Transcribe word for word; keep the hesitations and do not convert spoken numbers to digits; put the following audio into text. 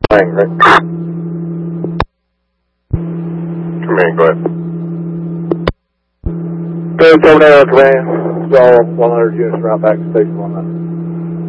Flying, right? Command, go ahead. Go Tornado Command. All one hundred units route back to Station one hundred.